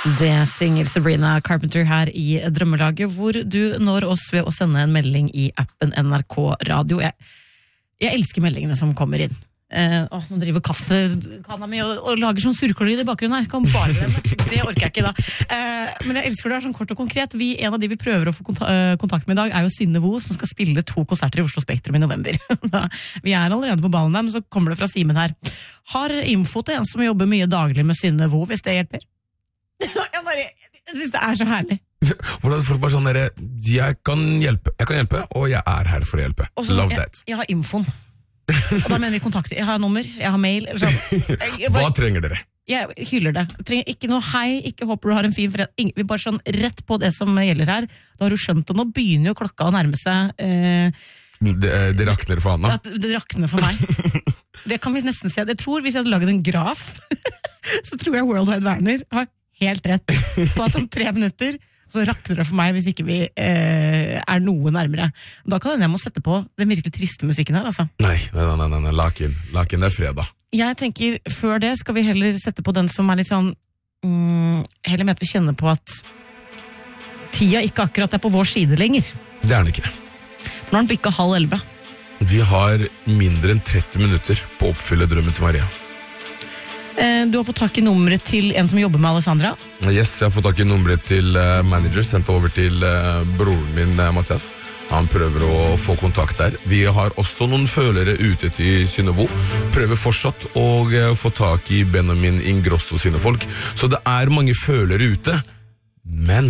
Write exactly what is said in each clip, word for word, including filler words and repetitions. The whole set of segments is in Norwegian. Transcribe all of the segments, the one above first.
Det synger Sabrina Carpenter her i Drømmelaget, hvor du når oss ved å sende en melding i appen N R K Radio. Jeg, jeg elsker meldingene som kommer inn. Eh, å, nå driver kaffekanna mi og, og lager sånn surkolyd i bakgrunnen her. Kan bare glemme. Det orker jeg ikke da. Eh, men jeg elsker det er sånn kort og konkret. Vi, en av de vi prøver å få konta- kontakt med i dag er jo Synne Vo, som skal spille to konserter i Oslo Spektrum i november. Vi er allerede på ballen der, men så kommer det fra Simen her. Har info til en som jobber mye daglig med Synne Vo, hvis det hjelper? Jeg bare, jeg synes det er så herlig. Hvordan folk bare sånn der, jeg kan hjelpe, jeg kan hjelpe, og jeg er her for å hjelpe. Også, Love jeg, that. Jeg har infoen. Og da mener vi kontakt. Jeg har nummer, jeg har mail. Eller sånn. Jeg, jeg bare, Hva trenger dere? Jeg hyller det. Jeg trenger ikke noe hei, ikke håper du har en fin fred. Vi bare sånn rett på det som gjelder her. Da har du skjønt, og nå begynner jo klokka å nærme seg. Eh, det, det rakner for Anna. Det, det rakner for meg. Det kan vi nesten se. Jeg tror hvis jeg hadde laget en graf, så tror jeg World Wide Werner har helt rett på at om tre minutter så rakner det for meg hvis ikke vi eh, er noe nærmere. Da kan jeg må sette på den virkelig triste musikken her, altså. Nei, nei, nei, nei, nei. Laken. Laken, det er fredag. Jeg tenker, før det skal vi heller sette på den som er litt sånn mm, heller med at vi kjenner på at tida ikke akkurat er på vår side lenger. Det er den ikke. For nå har den bikket halv elleve. Vi har mindre enn tretti minutter på å oppfylle drømmen til Maria. Du har fått tak i nummeret til en som jobber med Alessandra. Yes, jeg har fått tak i nummeret til uh, manager, sendt over til uh, broren min, uh, Mathias. Han prøver å få kontakt der. Vi har også noen følere ute til Synne Vo. Prøver fortsatt å uh, få tak i Benjamin Ingrosso sine folk. Så det er mange følere ute. Men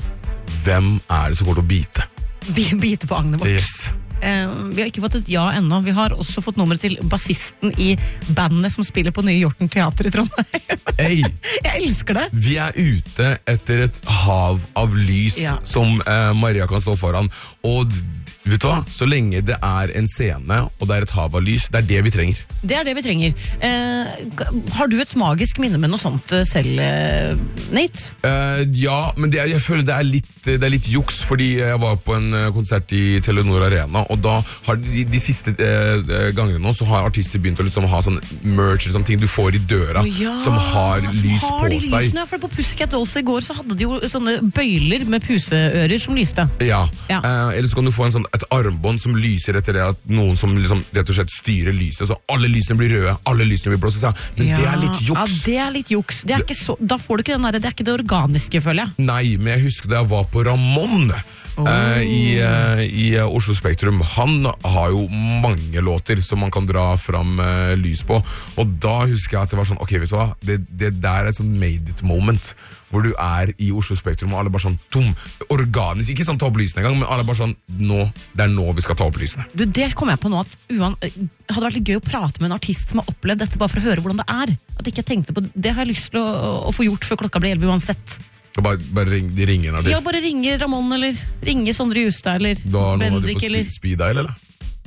hvem er det som går til å bite? Bite på agnet vårt. Yes. Eh, vi har ikke fått et ja ennå. Vi har også fått nummeret til bassisten i bandet som spiller på Nye Hjorten Teater i Trondheim. Hey, jeg elsker det. Vi er ute etter et hav av lys, ja, som eh, Maria kan stå foran. Og vet du hva? Så lenge det er en scene og det er et hav av lys, det er det vi trenger. Det er det vi trenger. Eh, har du et magisk minne med noe sånt selv, eh, Nate? Eh, ja, men det er, jeg føler det er, litt, det er litt juks, fordi jeg var på en konsert i Telenor Arena, og da har de, de siste eh, gangene nå, så har artister begynt å liksom ha sånn merch, sånn ting du får i døra, oh, ja, som har som lys har på de seg. Lysene, for på Pussycat Dolls i går så hadde de jo sånne bøyler med puseører som lyste. Ja, ja. Eh, eller så kan du få en sånn et armbånd som lyser etter det at noen som liksom rett og slett styrer lyset, så alle lysene blir røde, alle lysene blir blåst, men ja, det er litt juks. Ja, det er litt juks. Det er ikke så, da får du ikke den der, det er ikke det organiske, føler jeg. Nei, men jeg husker da jeg var på Ramon oh. uh, i, uh, i uh, Oslo Spektrum. Han har jo mange låter som man kan dra fram uh, lys på, og da husker jeg at det var sånn, ok, vet du hva, det, det der er et sånn made it moment, hvor du er i Oslo Spektrum, og alle bare sånn, tom, organisk, ikke sånn ta opp lysene en gang, men alle bare sånn, nå, det er nå vi skal ta opp lysene. Du, det kom jeg på nå, at uan, hadde vært litt gøy å prate med en artist som har opplevd dette, bare for å høre hvordan det er. At ikke jeg tenkte på, det har jeg lyst til å, å få gjort før klokka blir elleve uansett. Bare, bare ring, de ringer en artist? Ja, bare ringe Ramon, eller ringe Sondre Justad, eller Bendik, eller... Speed dial, eller?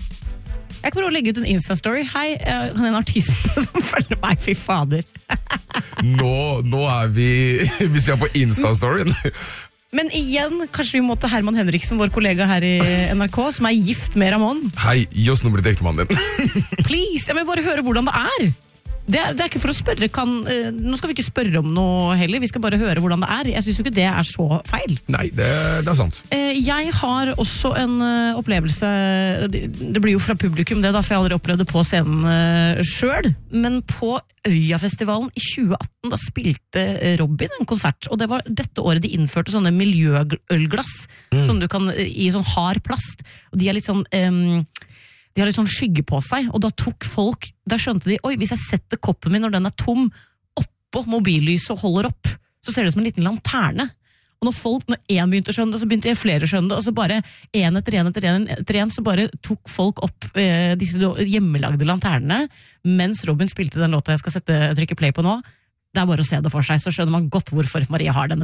Jeg kan bare legge ut en Insta-story. Hei, jeg kan en artist som følger meg, fy fader. nå, nå er vi, hvis vi er på Insta-storyen. Men igjen, kanskje vi må til Herman Henriksen, vår kollega her i N R K, som er gift med Ramon. Hei, gi oss nummeret til ektemannen din. Please, jeg vil bare høre hvordan det er. Det er, det er ikke for å spørre, kan, uh, nå skal vi ikke spørre om noe heller, vi skal bare høre hvordan det er. Jeg synes jo ikke det er så feil. Nei, det, det er sant. Uh, jeg har også en uh, opplevelse, det, det blir jo fra publikum det da, for jeg har aldri opplevd det på scenen uh, selv, men på Øyafestivalen i tjue atten, da spilte Robin en konsert, og det var dette året de innførte sånne miljøølglass, mm. som du kan, i sånn hard plast, og de er litt sånn... Um, De har litt sånn skygge på seg, og da tok folk, da skjønte de, oi, hvis jeg setter koppen min når den er tom, oppå mobillyset og holder opp, så ser det ut som en liten lanterne. Og når folk, når en begynte å skjønne det, så begynte flere å skjønne det, og så bare en etter en etter en etter en, så bare tok folk opp eh, disse hjemmelagde lanternene, mens Robin spilte den låta jeg skal sette, trykke play på nå. Det er bare å se det for seg, så skjønner man godt hvorfor Maria har den.